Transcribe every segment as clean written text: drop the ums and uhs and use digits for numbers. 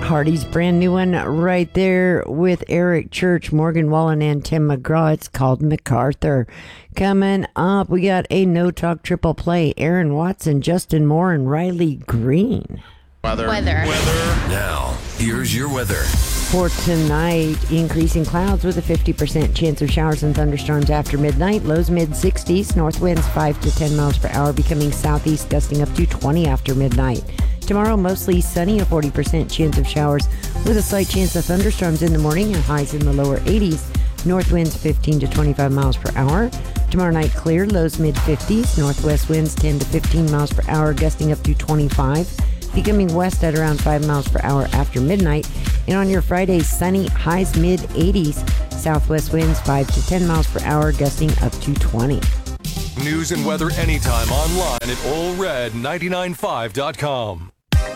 Hardy's brand new one right there with Eric Church, Morgan Wallen, and Tim McGraw. It's called MacArthur. Coming up, we got a No Talk triple play. Aaron Watson, Justin Moore, and Riley Green. Weather. Now, here's your weather. For tonight, increasing clouds with a 50% chance of showers and thunderstorms after midnight. Lows mid-60s. North winds 5 to 10 miles per hour, becoming southeast, gusting up to 20 after midnight. Tomorrow, mostly sunny, a 40% chance of showers with a slight chance of thunderstorms in the morning and highs in the lower 80s. North winds 15 to 25 miles per hour. Tomorrow night, clear, lows mid-50s. Northwest winds 10 to 15 miles per hour, gusting up to 25. Becoming west at around 5 miles per hour after midnight. And on your Friday, sunny, highs mid-80s. Southwest winds 5 to 10 miles per hour, gusting up to 20. News and weather anytime online at allred995.com.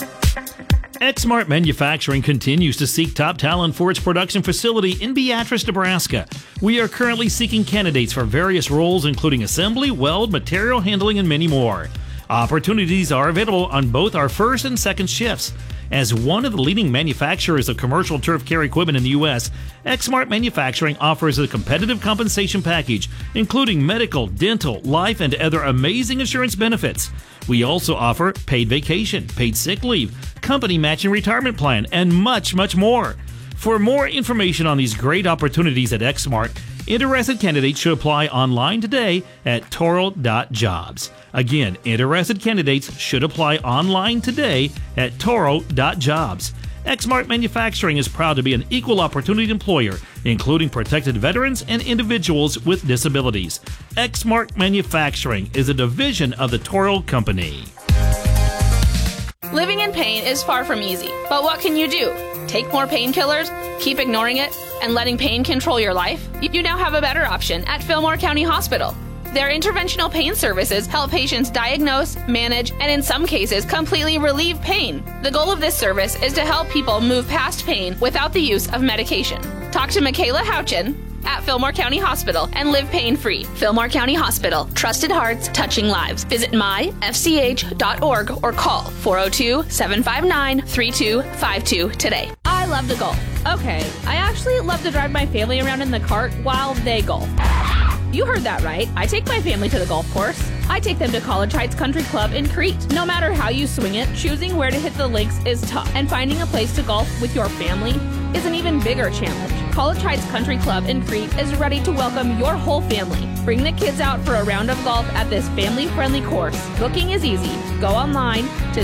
Exmart Manufacturing continues to seek top talent for its production facility in Beatrice, Nebraska. We are currently seeking candidates for various roles, including assembly, weld, material handling, and many more. Opportunities are available on both our first and second shifts. As one of the leading manufacturers of commercial turf care equipment in the U.S., Exmart Manufacturing offers a competitive compensation package, including medical, dental, life, and other amazing insurance benefits. We also offer paid vacation, paid sick leave, company matching retirement plan, and much, much more. For more information on these great opportunities at Exmart, interested candidates should apply online today at toro.jobs. Again, interested candidates should apply online today at toro.jobs. Exmart Manufacturing is proud to be an equal opportunity employer, including protected veterans and individuals with disabilities. Exmart Manufacturing is a division of the Toro Company. Living in pain is far from easy, but what can you do? Take more painkillers? Keep ignoring it? And letting pain control your life? You now have a better option at Fillmore County Hospital. Their interventional pain services help patients diagnose, manage, and in some cases, completely relieve pain. The goal of this service is to help people move past pain without the use of medication. Talk to Michaela Houchin at Fillmore County Hospital and live pain-free. Fillmore County Hospital. Trusted hearts, touching lives. Visit myfch.org or call 402-759-3252 today. I love to golf. Okay, I actually love to drive my family around in the cart while they golf. You heard that right. I take my family to the golf course. I take them to College Heights Country Club in Crete. No matter how you swing it, choosing where to hit the links is tough, and finding a place to golf with your family is an even bigger challenge. College Heights Country Club in Crete is ready to welcome your whole family. Bring the kids out for a round of golf at this family-friendly course. Booking is easy. Go online to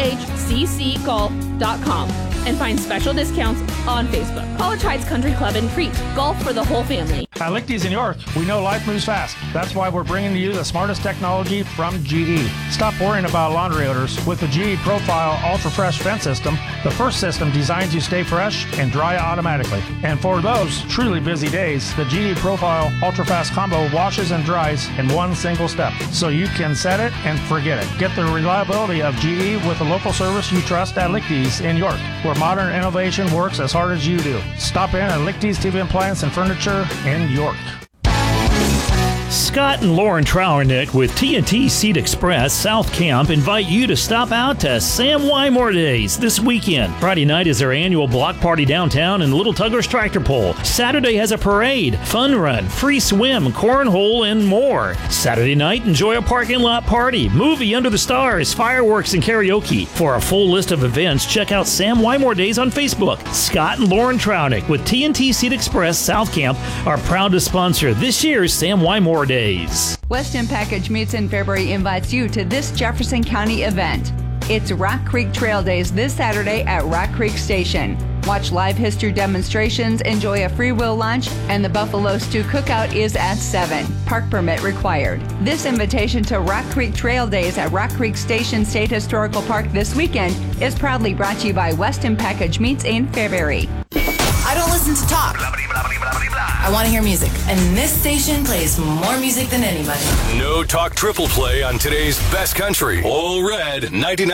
chccgolf.com and find special discounts on Facebook. College Heights Country Club in Crete. Golf for the whole family. At Lichty's in York, we know life moves fast. That's why we're bringing to you the smartest technology from GE. Stop worrying about laundry odors. With the GE Profile Ultra Fresh Fence System, the first system designs you stay fresh and dry automatically. And for those truly busy days, the GE Profile Ultra Fast Combo washes and dries in one single step. So you can set it and forget it. Get the reliability of GE with the local service you trust at Lichty's in York, where modern innovation works as hard as you do. Stop in at Lichty's TV Appliance and Furniture in York. Scott and Lauren Trowernick with TNT Seed Express South Camp invite you to stop out to Sam Wymore Days this weekend. Friday night is their annual block party downtown in Little Tugger's Tractor Pull. Saturday has a parade, fun run, free swim, cornhole, and more. Saturday night, enjoy a parking lot party, movie under the stars, fireworks, and karaoke. For a full list of events, check out Sam Wymore Days on Facebook. Scott and Lauren Trowernick with TNT Seed Express South Camp are proud to sponsor this year's Sam Wymore Days. Weston Package Meats in Fairbury invites you to this Jefferson County event. It's Rock Creek Trail Days this Saturday at Rock Creek Station. Watch live history demonstrations, enjoy a free will lunch, and the Buffalo Stew Cookout is at 7. Park permit required. This invitation to Rock Creek Trail Days at Rock Creek Station State Historical Park this weekend is proudly brought to you by Weston Package Meats in Fairbury. I don't listen to talk. I want to hear music. And this station plays more music than anybody. No Talk triple play on today's best country. All Red 99.